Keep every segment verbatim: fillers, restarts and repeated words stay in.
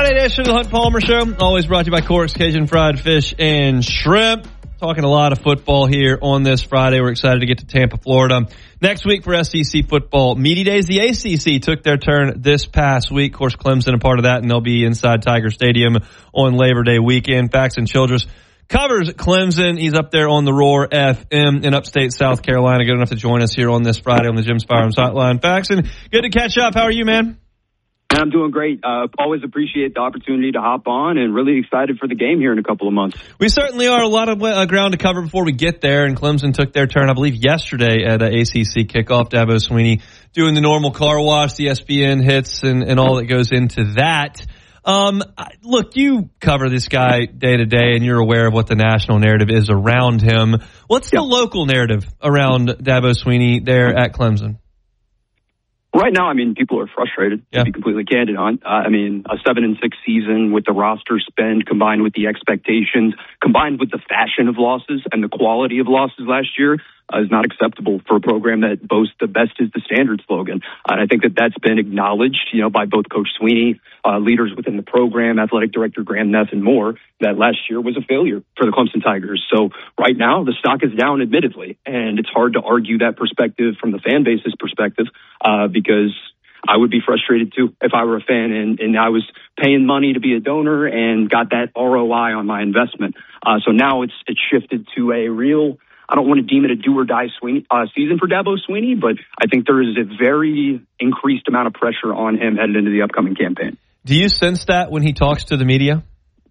Friday edition of the Hunt Palmer Show, always brought to you by Cork's Cajun Fried Fish and Shrimp. Talking a lot of football here on this Friday. We're excited to get to Tampa, Florida. Next week for S E C football media days, the A C C took their turn this past week. Of course, Clemson a part of that, and they'll be inside Tiger Stadium on Labor Day weekend. Faxon Childress covers Clemson. He's up there on the Roar F M in upstate South Carolina. Good enough to join us here on this Friday on the Jim's Firearms Hotline. Faxon, good to catch up. How are you, man? I'm doing great. Uh, always appreciate the opportunity to hop on and really excited for the game here in a couple of months. We certainly are. A lot of uh, ground to cover before we get there, and Clemson took their turn, I believe, yesterday at uh, A C C kickoff. Dabo Swinney doing the normal car wash, the E S P N hits, and, and all that goes into that. Um, look, you cover this guy day to day, and you're aware of what the national narrative is around him. What's yep. the local narrative around Dabo Swinney there at Clemson? Right now, I mean, people are frustrated, yeah. to be completely candid on. Uh, I mean, a seven and six season with the roster spend combined with the expectations, combined with the fashion of losses and the quality of losses last year uh, is not acceptable for a program that boasts the best is the standard slogan. Uh, and I think that that's been acknowledged, you know, by both Coach Swinney, uh, leaders within the program, athletic director Graham Neff, and more, that last year was a failure for the Clemson Tigers. So right now, the stock is down, admittedly, and it's hard to argue that perspective from the fan base's perspective, uh, because I would be frustrated too if I were a fan and, and I was paying money to be a donor and got that R O I on my investment. Uh, so now it's it's shifted to a real, I don't want to deem it a do or die Swinney, uh, season for Dabo Swinney, but I think there is a very increased amount of pressure on him headed into the upcoming campaign. Do you sense that when he talks to the media?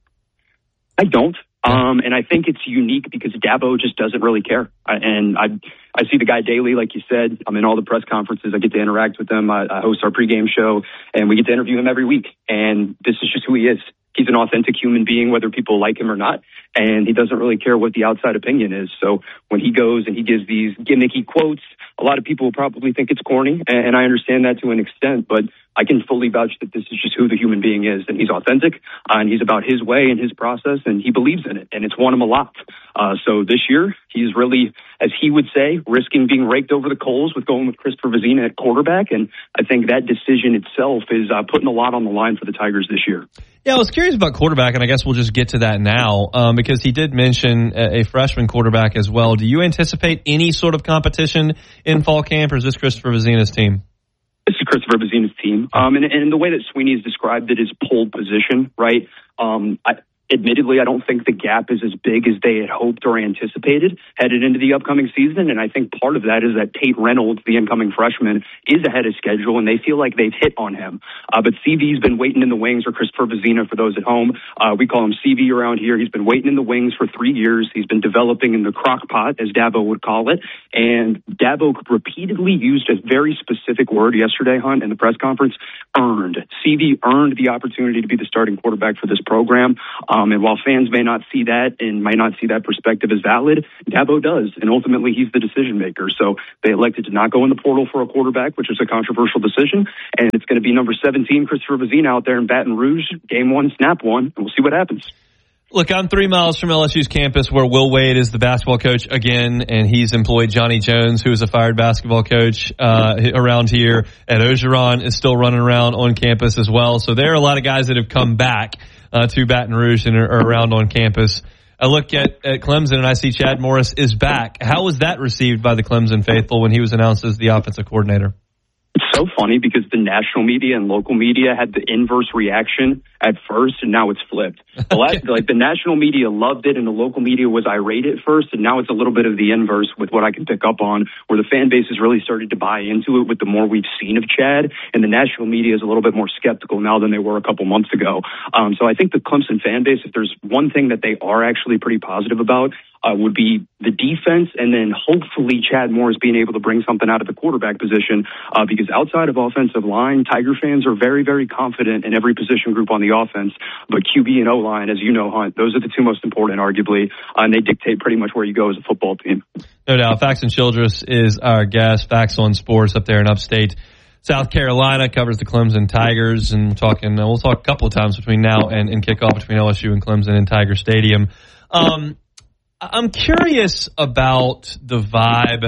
I don't. Um, and I think it's unique because Dabo just doesn't really care. I, and I I see the guy daily, like you said. I'm in all the press conferences. I get to interact with him. I, I host our pregame show, and we get to interview him every week. And this is just who he is. He's an authentic human being, whether people like him or not. And he doesn't really care what the outside opinion is. So when he goes and he gives these gimmicky quotes, a lot of people will probably think it's corny. And I understand that to an extent, but I can fully vouch that this is just who the human being is. And he's authentic, uh, and he's about his way and his process, and he believes in it. And it's won him a lot. Uh, so this year, he's really, as he would say, risking being raked over the coals with going with Christopher Vezina at quarterback. And I think that decision itself is uh, putting a lot on the line for the Tigers this year. Yeah, I was curious about quarterback, and I guess we'll just get to that now, um, because he did mention a, a freshman quarterback as well. Do you anticipate any sort of competition in fall camp, or is this Christopher Vezina's team? This is Christopher Vezina's team. Um, and, and the way that Swinney has described it is pole position, right? Um, I, admittedly, I don't think the gap is as big as they had hoped or anticipated headed into the upcoming season. And I think part of that is that Tate Reynolds, the incoming freshman, is ahead of schedule, and they feel like they've hit on him. Uh, but C V's been waiting in the wings, or Christopher Vezina for those at home. Uh, we call him C V around here. He's been waiting in the wings for three years. He's been developing in the crock pot, as Dabo would call it. And Dabo repeatedly used a very specific word yesterday, Hunt, in the press conference, earned. C V earned the opportunity to be the starting quarterback for this program. Um, and while fans may not see that and might not see that perspective as valid, Dabo does. And ultimately, he's the decision maker. So they elected to not go in the portal for a quarterback, which was a controversial decision. And it's going to be number seventeen, Christopher Vezina, out there in Baton Rouge, game one, snap one, and we'll see what happens. Look, I'm three miles from L S U's campus where Will Wade is the basketball coach again, and he's employed Johnny Jones, who is a fired basketball coach uh, around here. Ed Ogeron is still running around on campus as well. So there are a lot of guys that have come back uh, to Baton Rouge and are, are around on campus. I look at, at Clemson and I see Chad Morris is back. How was that received by the Clemson faithful when he was announced as the offensive coordinator? It's so funny because the national media and local media had the inverse reaction at first, and now it's flipped. The last, like the national media loved it, and the local media was irate at first, and now it's a little bit of the inverse with what I can pick up on, where the fan base has really started to buy into it with the more we've seen of Chad, and the national media is a little bit more skeptical now than they were a couple months ago. Um, so I think the Clemson fan base, if there's one thing that they are actually pretty positive about, Uh, would be the defense, and then hopefully Chad Morris being able to bring something out of the quarterback position, uh, because outside of offensive line, Tiger fans are very, very confident in every position group on the offense, but Q B and O-line, as you know, Hunt, those are the two most important, arguably, uh, and they dictate pretty much where you go as a football team. No doubt. Faxon Childress is our guest. Fax on Sports up there in upstate South Carolina, covers the Clemson Tigers, and we're talking, we'll talk a couple of times between now and, and kickoff between L S U and Clemson in Tiger Stadium. Um, I'm curious about the vibe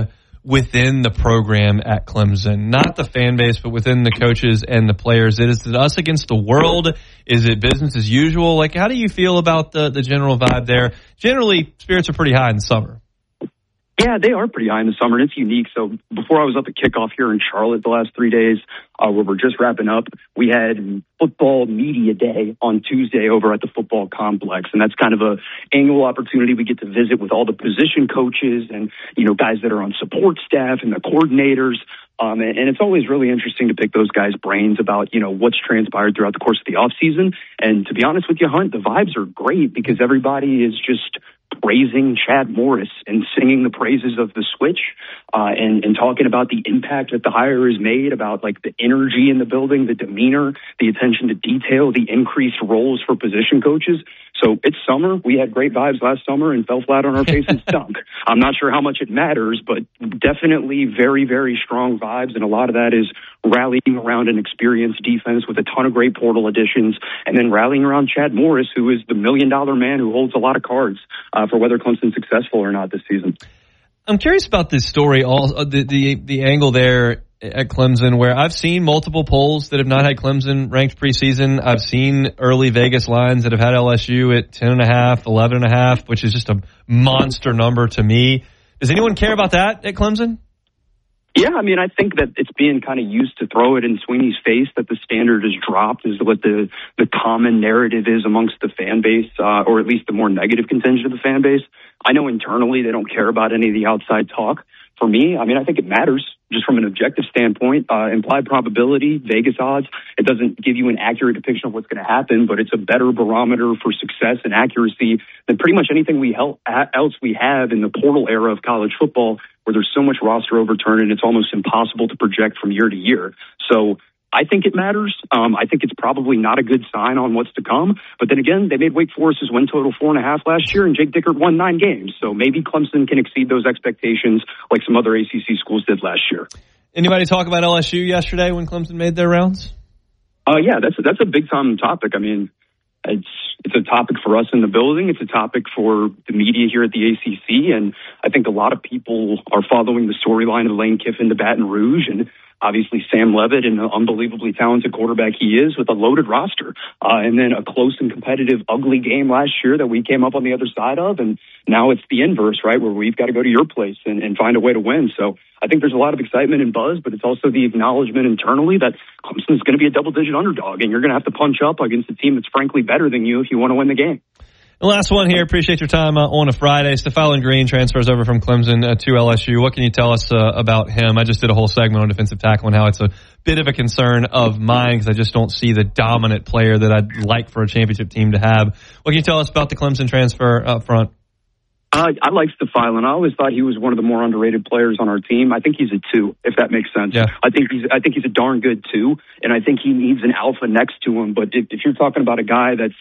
within the program at Clemson? Not the fan base, but within the coaches and the players. Is it us against the world? Is it business as usual? Like, how do you feel about the, the general vibe there? Generally, spirits are pretty high in the summer. Yeah, they are pretty high in the summer, and it's unique. So before I was up at kickoff here in Charlotte the last three days, uh, where we're just wrapping up, we had football media day on Tuesday over at the football complex, and that's kind of a annual opportunity we get to visit with all the position coaches and, you know, guys that are on support staff and the coordinators. Um, and, and it's always really interesting to pick those guys' brains about, you know, what's transpired throughout the course of the off season. And to be honest with you, Hunt, the vibes are great because everybody is just praising Chad Morris and singing the praises of the switch, uh, and, and talking about the impact that the hire has made, about like the energy in the building, the demeanor, the attention to detail, the increased roles for position coaches. So it's summer. We had great vibes last summer and fell flat on our face and stunk. I'm not sure how much it matters, but definitely very, very strong vibes. And a lot of that is rallying around an experienced defense with a ton of great portal additions, and then rallying around Chad Morris, who is the million dollar man who holds a lot of cards uh, for whether Clemson's successful or not this season. I'm curious about this story, all uh, the, the the angle there at Clemson, where I've seen multiple polls that have not had Clemson ranked preseason. I've seen early Vegas lines that have had L S U at ten and a half, eleven and a half, which is just a monster number to me. Does anyone care about that at Clemson? Yeah, I mean, I think that it's being kind of used to throw it in Sweeney's face that the standard is dropped is what the, the common narrative is amongst the fan base, uh, or at least the more negative contingent of the fan base. I know internally they don't care about any of the outside talk. For me, I mean, I think it matters just from an objective standpoint. Uh, implied probability, Vegas odds, it doesn't give you an accurate depiction of what's going to happen, but it's a better barometer for success and accuracy than pretty much anything we hel- else we have in the portal era of college football, where there's so much roster overturn and it's almost impossible to project from year to year. So I think it matters. Um, I think it's probably not a good sign on what's to come. But then again, they made Wake Forest's win total four and a half last year, and Jake Dickert won nine games. So maybe Clemson can exceed those expectations like some other A C C schools did last year. Anybody talk about L S U yesterday when Clemson made their rounds? Uh, yeah, that's a, that's a big time topic. I mean, it's it's a topic for us in the building. It's a topic for the media here at the A C C, and I think a lot of people are following the storyline of Lane Kiffin to Baton Rouge, and obviously Sam Leavitt, and an unbelievably talented quarterback he is with a loaded roster. Uh, and then a close and competitive, ugly game last year that we came up on the other side of. And now it's the inverse, right, where we've got to go to your place and, and find a way to win. So I think there's a lot of excitement and buzz, but it's also the acknowledgement internally that Clemson's going to be a double-digit underdog, and you're going to have to punch up against a team that's frankly better than you if you want to win the game. The last one here. Appreciate your time uh, on a Friday. Stephylon Green transfers over from Clemson uh, to L S U. What can you tell us uh, about him? I just did a whole segment on defensive tackle and how it's a bit of a concern of mine because I just don't see the dominant player that I'd like for a championship team to have. What can you tell us about the Clemson transfer up front? Uh, I like Stephylon. I always thought he was one of the more underrated players on our team. I think he's a two, if that makes sense. Yeah. I think he's I think he's a darn good two, and I think he needs an alpha next to him. But if, if you're talking about a guy that's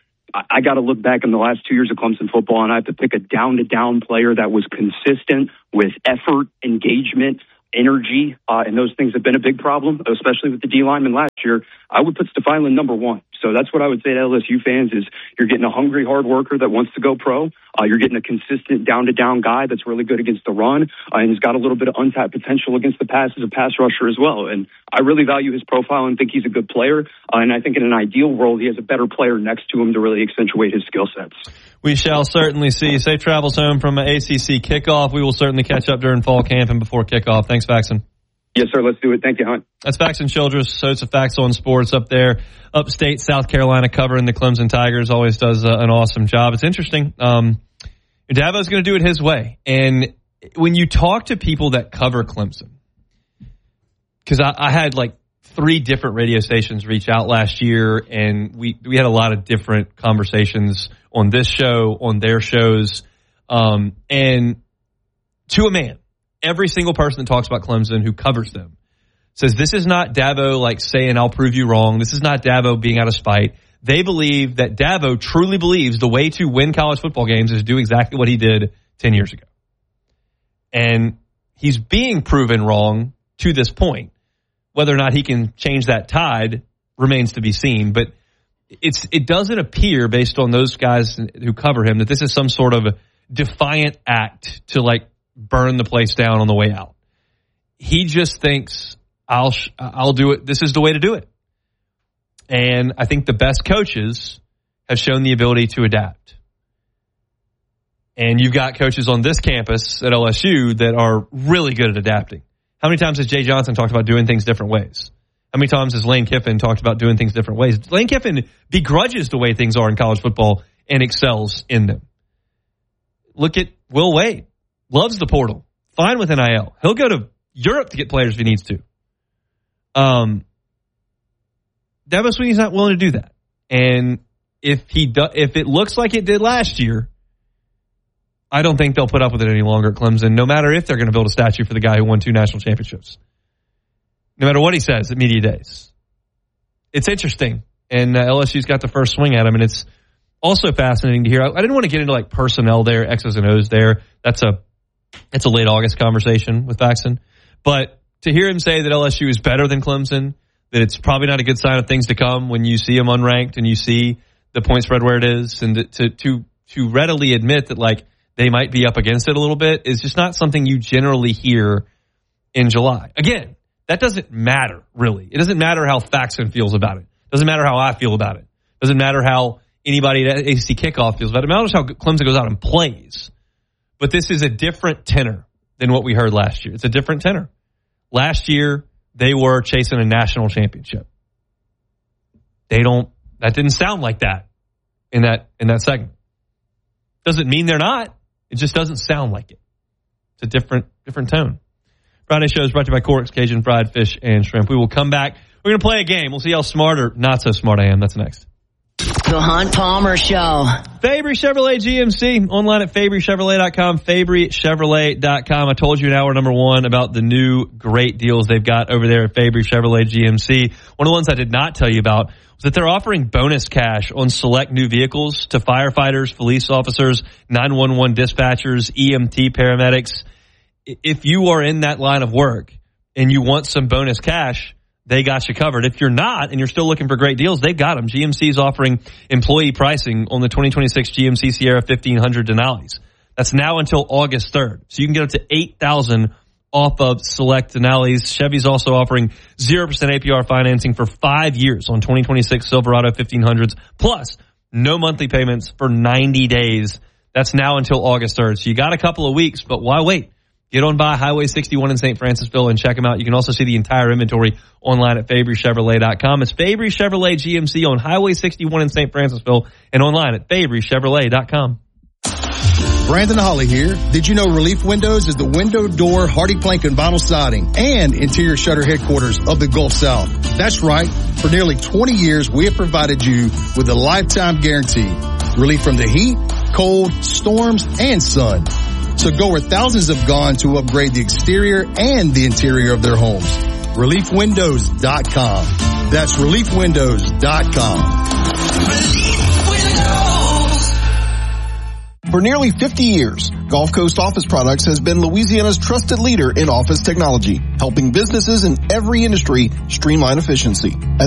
I got to look back in the last two years of Clemson football, and I have to pick a down-to-down player that was consistent with effort, engagement, energy, uh, and those things have been a big problem, especially with the D lineman last year. I would put Stephylon number one. So that's what I would say to L S U fans is you're getting a hungry, hard worker that wants to go pro. Uh, you're getting a consistent down-to-down guy that's really good against the run uh, and has got a little bit of untapped potential against the pass as a pass rusher as well. And I really value his profile and think he's a good player. Uh, and I think in an ideal world, he has a better player next to him to really accentuate his skill sets. We shall certainly see. Safe travels home from A C C kickoff. We will certainly catch up during fall camp and before kickoff. Thanks, Faxon. Yes, sir. Let's do it. Thank you, Hunt. That's Faxon Childress, host of Facts on Sports up there, upstate South Carolina, covering the Clemson Tigers. Always does uh, an awesome job. It's interesting. Um, Davo's going to do it his way. And when you talk to people that cover Clemson, because I, I had like three different radio stations reach out last year, and we, we had a lot of different conversations on this show, on their shows, um, and to a man, every single person that talks about Clemson who covers them says this is not Davo like saying I'll prove you wrong. This is not Davo being out of spite. They believe that Davo truly believes the way to win college football games is to do exactly what he did ten years ago. And he's being proven wrong to this point. Whether or not he can change that tide remains to be seen. But it's it doesn't appear, based on those guys who cover him, that this is some sort of defiant act to like burn the place down on the way out. he just thinks I'll I'll do it. This is the way to do it. And I think the best coaches have shown the ability to adapt. And you've got coaches on this campus at L S U that are really good at adapting. How many times has Jay Johnson talked about doing things different ways? How many times has Lane Kiffin talked about doing things different ways? Lane Kiffin begrudges the way things are in college football and excels in them. Look at Will Wade. Loves the portal. Fine with N I L. He'll go to Europe to get players if he needs to. Um, Dabo Swinney's not willing to do that. And if he do, if it looks like it did last year, I don't think they'll put up with it any longer at Clemson, no matter if they're going to build a statue for the guy who won two national championships. No matter what he says at media days. It's interesting. And uh, L S U's got the first swing at him, and it's also fascinating to hear. I, I didn't want to get into like personnel there, X's and O's there. That's a it's a late August conversation with Faxon. But to hear him say that L S U is better than Clemson, that it's probably not a good sign of things to come when you see them unranked and you see the point spread where it is, and to to to readily admit that like they might be up against it a little bit is just not something you generally hear in July. Again, that doesn't matter, really. It doesn't matter how Faxon feels about it. It doesn't matter how I feel about it. It doesn't matter how anybody at A C C Kickoff feels about it. It matters how Clemson goes out and plays. But this is a different tenor than what we heard last year. It's a different tenor. Last year, they were chasing a national championship. They don't, that didn't sound like that in that, in that segment. Doesn't mean they're not. It just doesn't sound like it. It's a different, different tone. Friday show is brought to you by Corks, Cajun Fried Fish and Shrimp. We will come back. We're going to play a game. We'll see how smart or not so smart I am. That's next. The Hunt Palmer Show. Fabry Chevrolet G M C. Online at Fabry Chevrolet dot com. Fabry Chevrolet dot com. I told you in hour number one about the new great deals they've got over there at Fabry Chevrolet G M C. One of the ones I did not tell you about was that they're offering bonus cash on select new vehicles to firefighters, police officers, nine one one dispatchers, E M T paramedics. If you are in that line of work and you want some bonus cash, they got you covered. If you're not and you're still looking for great deals, they've got them. G M C is offering employee pricing on the twenty twenty-six G M C Sierra fifteen hundred Denali's. That's now until August third. So you can get up to eight thousand dollars off of select Denali's. Chevy's also offering zero percent A P R financing for five years on twenty twenty-six Silverado fifteen hundreds, plus no monthly payments for ninety days. That's now until August third. So you got a couple of weeks, but why wait? Get on by Highway sixty-one in Saint Francisville and check them out. You can also see the entire inventory online at Fabry Chevrolet dot com. It's Fabry Chevrolet G M C on Highway sixty-one in Saint Francisville and online at Fabry Chevrolet dot com. Brandon Holly here. Did you know Relief Windows is the window, door, hardy plank, and vinyl siding and interior shutter headquarters of the Gulf South? That's right. For nearly twenty years, we have provided you with a lifetime guarantee. Relief from the heat, cold, storms, and sun. So go where thousands have gone to upgrade the exterior and the interior of their homes. Relief Windows dot com. That's Relief Windows dot com. For nearly fifty years, Gulf Coast Office Products has been Louisiana's trusted leader in office technology, helping businesses in every industry streamline efficiency.